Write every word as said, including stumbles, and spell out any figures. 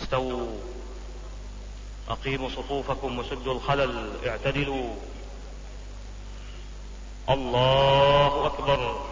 استووا، أقيموا صفوفكم وسدوا الخلل، اعتدلوا. الله أكبر.